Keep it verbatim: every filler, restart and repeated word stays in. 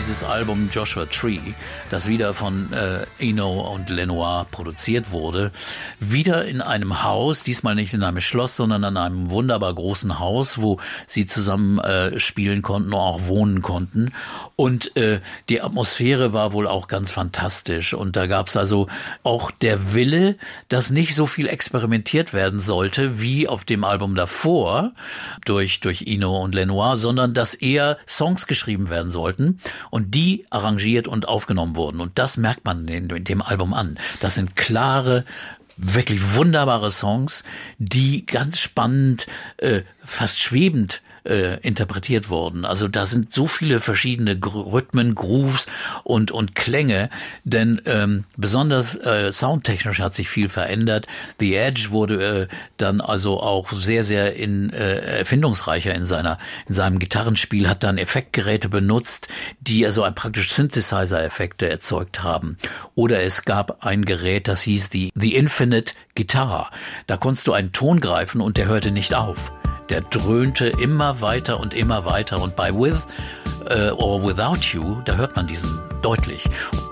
dieses Album Joshua Tree, das wieder von äh, Eno und Lenoir produziert wurde, wieder in einem Haus, diesmal nicht in einem Schloss, sondern in einem wunderbar großen Haus, wo sie zusammen äh, spielen konnten und auch wohnen konnten. Und äh, die Atmosphäre war wohl auch ganz fantastisch. Und da gab es also auch der Wille, dass nicht so viel experimentiert werden sollte wie auf dem Album davor durch durch Eno und Lenoir, sondern dass eher Songs geschrieben werden sollten und die arrangiert und aufgenommen wurden. Und das merkt man in, in dem Album an. Das sind klare, wirklich wunderbare Songs, die ganz spannend, äh, fast schwebend äh, interpretiert wurden. Also da sind so viele verschiedene Gr- Rhythmen, Grooves und und Klänge, denn ähm, besonders äh, soundtechnisch hat sich viel verändert. The Edge wurde äh, dann also auch sehr sehr in äh, erfindungsreicher in seiner in seinem Gitarrenspiel, hat dann Effektgeräte benutzt, die also ein praktisch Synthesizer-Effekte erzeugt haben. Oder es gab ein Gerät, das hieß die The Infinite Guitar. Da konntest du einen Ton greifen und der hörte nicht auf. Der dröhnte immer weiter und immer weiter. Und bei With uh, or Without You, da hört man diesen deutlich.